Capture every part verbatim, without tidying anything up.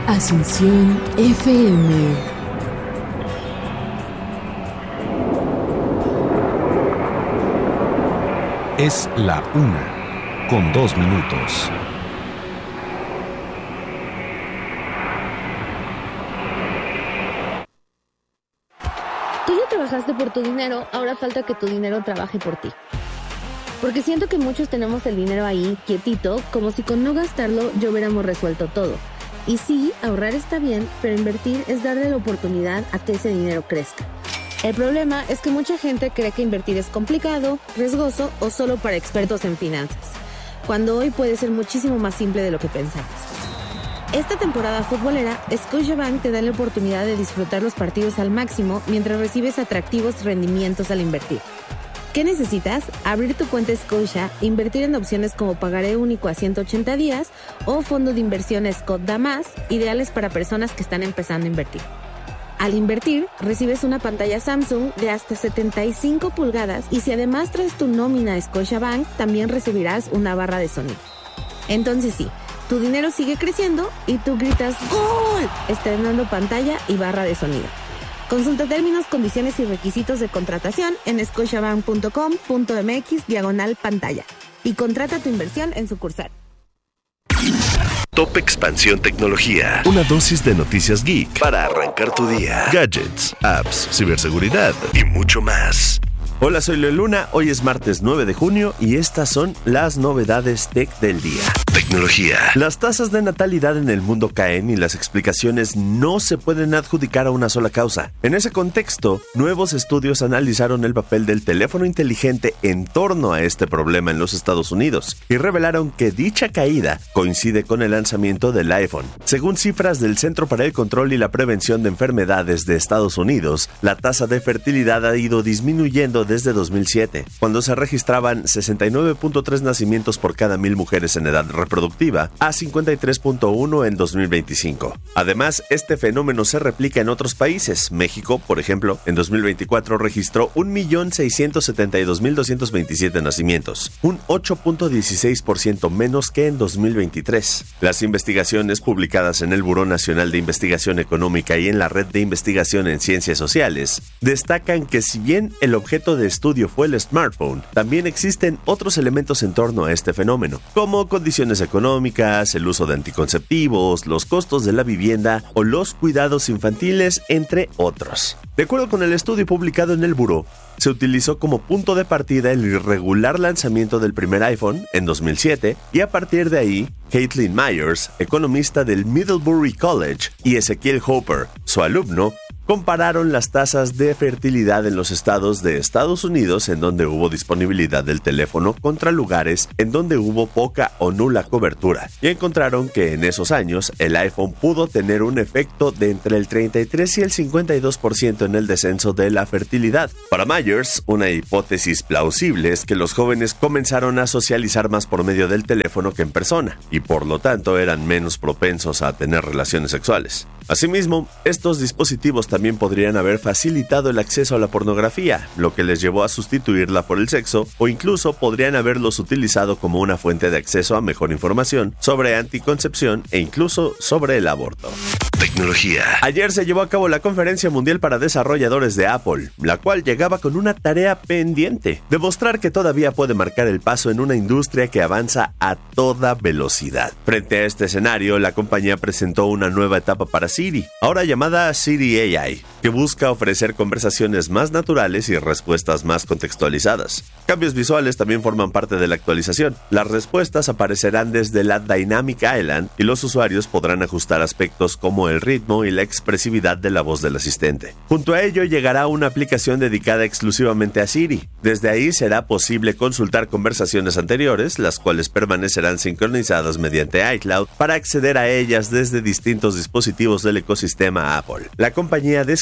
Asunción F M. Es la una, con dos minutos. Tú ya trabajaste por tu dinero, ahora falta que tu dinero trabaje por ti. Porque siento que muchos tenemos el dinero ahí, quietito, como si con no gastarlo ya hubiéramos resuelto todo. Y sí, ahorrar está bien, pero invertir es darle la oportunidad a que ese dinero crezca. El problema es que mucha gente cree que invertir es complicado, riesgoso o solo para expertos en finanzas, cuando hoy puede ser muchísimo más simple de lo que pensamos. Esta temporada futbolera, Scotiabank te da la oportunidad de disfrutar los partidos al máximo mientras recibes atractivos rendimientos al invertir. ¿Qué necesitas? Abrir tu cuenta Scotia, invertir en opciones como pagaré único a ciento ochenta días o fondo de inversión Scott Da Más, ideales para personas que están empezando a invertir. Al invertir, recibes una pantalla Samsung de hasta setenta y cinco pulgadas y si además traes tu nómina a Scotiabank, también recibirás una barra de sonido. Entonces sí, tu dinero sigue creciendo y tú gritas ¡Gol!, estrenando pantalla y barra de sonido. Consulta términos, condiciones y requisitos de contratación en scotiabank punto com punto m x diagonal pantalla y contrata tu inversión en sucursal. Top Expansión Tecnología. Una dosis de noticias geek para arrancar tu día. Gadgets, apps, ciberseguridad y mucho más. Hola, soy Leo Luna, hoy es martes nueve de junio y estas son las novedades tech del día. Tecnología. Las tasas de natalidad en el mundo caen y las explicaciones no se pueden adjudicar a una sola causa. En ese contexto, nuevos estudios analizaron el papel del teléfono inteligente en torno a este problema en los Estados Unidos y revelaron que dicha caída coincide con el lanzamiento del iPhone. Según cifras del Centro para el Control y la Prevención de Enfermedades de Estados Unidos, la tasa de fertilidad ha ido disminuyendo desde dos mil siete, cuando se registraban sesenta y nueve punto tres nacimientos por cada mil mujeres en edad reproductiva, a cincuenta y tres punto uno en dos mil veinticinco. Además, este fenómeno se replica en otros países. México, por ejemplo, en dos mil veinticuatro registró un millón seiscientos setenta y dos mil doscientos veintisiete nacimientos, un ocho punto dieciséis por ciento menos que en dos mil veintitrés. Las investigaciones publicadas en el Buró Nacional de Investigación Económica y en la Red de Investigación en Ciencias Sociales destacan que si bien el objeto de estudio fue el smartphone, también existen otros elementos en torno a este fenómeno, como condiciones económicas, el uso de anticonceptivos, los costos de la vivienda o los cuidados infantiles, entre otros. De acuerdo con el estudio publicado en el Buró, se utilizó como punto de partida el irregular lanzamiento del primer iPhone en dos mil siete y a partir de ahí, Caitlin Myers, economista del Middlebury College, y Ezequiel Hopper, su alumno, compararon las tasas de fertilidad en los estados de Estados Unidos en donde hubo disponibilidad del teléfono contra lugares en donde hubo poca o nula cobertura y encontraron que en esos años el iPhone pudo tener un efecto de entre el treinta y tres y el cincuenta y dos por ciento en el descenso de la fertilidad. Para Myers, una hipótesis plausible es que los jóvenes comenzaron a socializar más por medio del teléfono que en persona y por lo tanto eran menos propensos a tener relaciones sexuales. Asimismo, estos dispositivos también podrían haber facilitado el acceso a la pornografía, lo que les llevó a sustituirla por el sexo, o incluso podrían haberlos utilizado como una fuente de acceso a mejor información sobre anticoncepción e incluso sobre el aborto. Tecnología. Ayer se llevó a cabo la Conferencia Mundial para Desarrolladores de Apple, la cual llegaba con una tarea pendiente: demostrar que todavía puede marcar el paso en una industria que avanza a toda velocidad. Frente a este escenario, la compañía presentó una nueva etapa para Siri, ahora llamada Siri A I, que busca ofrecer conversaciones más naturales y respuestas más contextualizadas. Cambios visuales también forman parte de la actualización. Las respuestas aparecerán desde la Dynamic Island y los usuarios podrán ajustar aspectos como el ritmo y la expresividad de la voz del asistente. Junto a ello llegará una aplicación dedicada exclusivamente a Siri. Desde ahí será posible consultar conversaciones anteriores, las cuales permanecerán sincronizadas mediante iCloud para acceder a ellas desde distintos dispositivos del ecosistema Apple. La compañía describió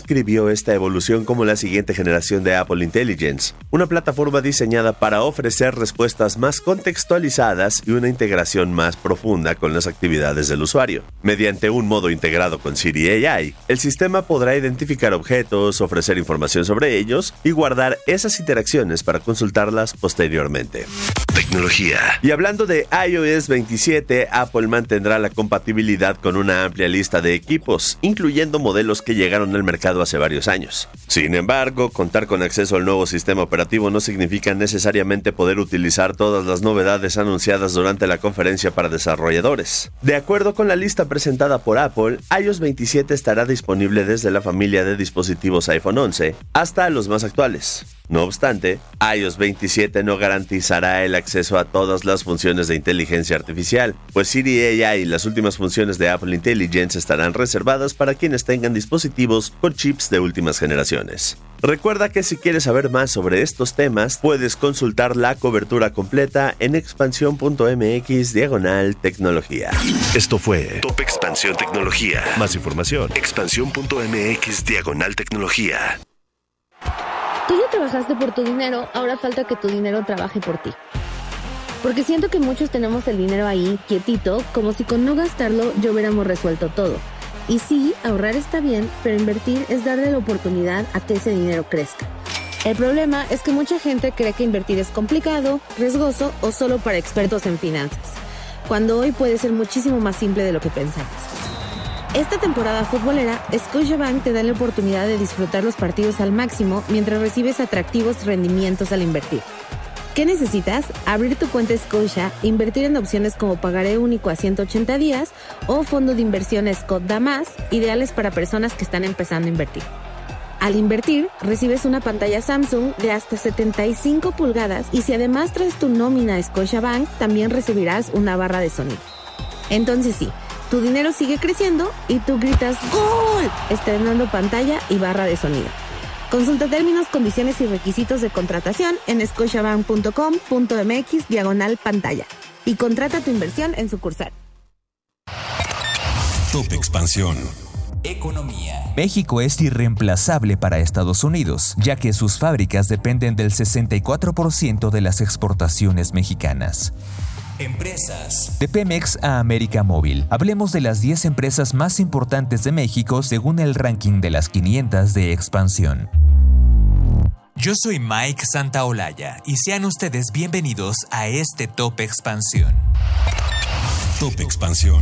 describió esta evolución como la siguiente generación de Apple Intelligence, una plataforma diseñada para ofrecer respuestas más contextualizadas y una integración más profunda con las actividades del usuario. Mediante un modo integrado con Siri A I, el sistema podrá identificar objetos, ofrecer información sobre ellos y guardar esas interacciones para consultarlas posteriormente. Tecnología. Y hablando de iOS veintisiete, Apple mantendrá la compatibilidad con una amplia lista de equipos, incluyendo modelos que llegaron al mercado hace varios años. Sin embargo, contar con acceso al nuevo sistema operativo no significa necesariamente poder utilizar todas las novedades anunciadas durante la conferencia para desarrolladores. De acuerdo con la lista presentada por Apple, iOS veintisiete estará disponible desde la familia de dispositivos iPhone once hasta los más actuales. No obstante, iOS veintisiete no garantizará el acceso a todas las funciones de inteligencia artificial, pues Siri A I y las últimas funciones de Apple Intelligence estarán reservadas para quienes tengan dispositivos con chips de últimas generaciones. Recuerda que si quieres saber más sobre estos temas, puedes consultar la cobertura completa en expansión.mx diagonal tecnología. Esto fue Top Expansión Tecnología. Más información, expansión.mx diagonal tecnología. Tú ya trabajaste por tu dinero, ahora falta que tu dinero trabaje por ti. Porque siento que muchos tenemos el dinero ahí, quietito, como si con no gastarlo ya hubiéramos resuelto todo. Y sí, ahorrar está bien, pero invertir es darle la oportunidad a que ese dinero crezca. El problema es que mucha gente cree que invertir es complicado, riesgoso o solo para expertos en finanzas, cuando hoy puede ser muchísimo más simple de lo que pensamos. Esta temporada futbolera, Scotiabank te da la oportunidad de disfrutar los partidos al máximo mientras recibes atractivos rendimientos al invertir. ¿Qué necesitas? Abrir tu cuenta Scotia, invertir en opciones como pagaré único a ciento ochenta días o fondo de inversión Scott Da Más, ideales para personas que están empezando a invertir. Al invertir, recibes una pantalla Samsung de hasta setenta y cinco pulgadas y si además traes tu nómina a Scotiabank, también recibirás una barra de sonido. Entonces sí, tu dinero sigue creciendo y tú gritas ¡Gol!, estrenando pantalla y barra de sonido. Consulta términos, condiciones y requisitos de contratación en scotiabank.com.mx diagonal pantalla y contrata tu inversión en sucursal. Top Expansión. Economía. México es irreemplazable para Estados Unidos, ya que sus fábricas dependen del sesenta y cuatro por ciento de las exportaciones mexicanas. Empresas. De Pemex a América Móvil. Hablemos de las diez empresas más importantes de México según el ranking de las quinientas de Expansión. Yo soy Mike Santaolalla y sean ustedes bienvenidos a este Top Expansión. Top Expansión.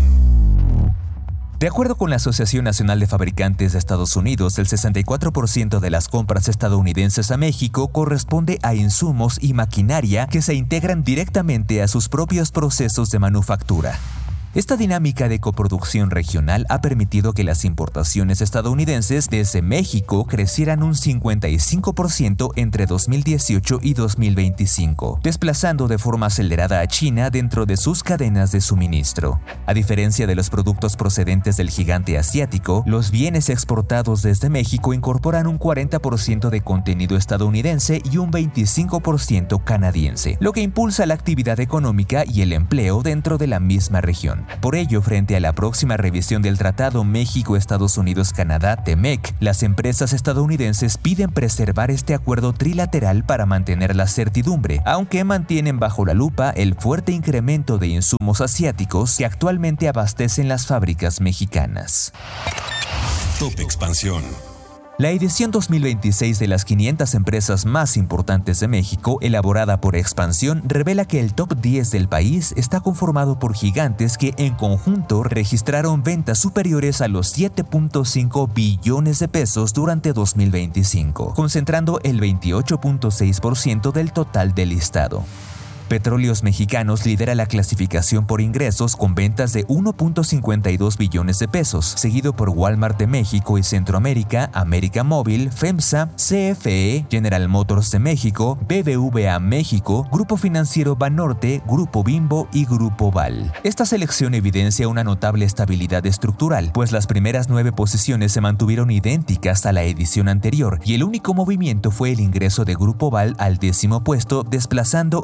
De acuerdo con la Asociación Nacional de Fabricantes de Estados Unidos, el sesenta y cuatro por ciento de las compras estadounidenses a México corresponde a insumos y maquinaria que se integran directamente a sus propios procesos de manufactura. Esta dinámica de coproducción regional ha permitido que las importaciones estadounidenses desde México crecieran un cincuenta y cinco por ciento entre dos mil dieciocho y dos mil veinticinco, desplazando de forma acelerada a China dentro de sus cadenas de suministro. A diferencia de los productos procedentes del gigante asiático, los bienes exportados desde México incorporan un cuarenta por ciento de contenido estadounidense y un veinticinco por ciento canadiense, lo que impulsa la actividad económica y el empleo dentro de la misma región. Por ello, frente a la próxima revisión del Tratado México-Estados Unidos-Canadá, T M E C, las empresas estadounidenses piden preservar este acuerdo trilateral para mantener la certidumbre, aunque mantienen bajo la lupa el fuerte incremento de insumos asiáticos que actualmente abastecen las fábricas mexicanas. Top Expansión. La edición dos mil veintiséis de las quinientas empresas más importantes de México, elaborada por Expansión, revela que el top diez del país está conformado por gigantes que en conjunto registraron ventas superiores a los siete punto cinco billones de pesos durante dos mil veinticinco, concentrando el veintiocho punto seis por ciento del total del listado. Petróleos Mexicanos lidera la clasificación por ingresos con ventas de uno punto cincuenta y dos billones de pesos, seguido por Walmart de México y Centroamérica, América Móvil, FEMSA, C F E, General Motors de México, B B V A México, Grupo Financiero Banorte, Grupo Bimbo y Grupo Val. Esta selección evidencia una notable estabilidad estructural, pues las primeras nueve posiciones se mantuvieron idénticas a la edición anterior y el único movimiento fue el ingreso de Grupo Val al décimo puesto, desplazando a Estelar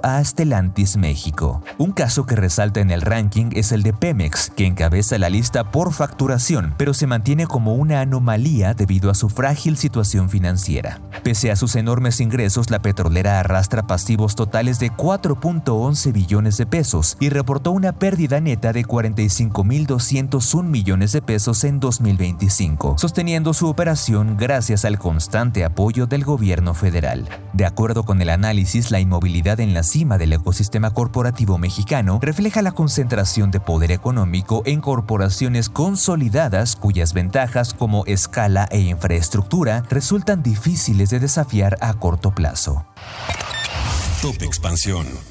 Stellantis México. Un caso que resalta en el ranking es el de Pemex, que encabeza la lista por facturación, pero se mantiene como una anomalía debido a su frágil situación financiera. Pese a sus enormes ingresos, la petrolera arrastra pasivos totales de cuatro punto once billones de pesos y reportó una pérdida neta de cuarenta y cinco mil doscientos un millones de pesos en dos mil veinticinco, sosteniendo su operación gracias al constante apoyo del gobierno federal. De acuerdo con el análisis, la inmovilidad en la cima del ecosistema corporativo mexicano refleja la concentración de poder económico en corporaciones consolidadas cuyas ventajas como escala e infraestructura resultan difíciles de desafiar a corto plazo. Top Expansión.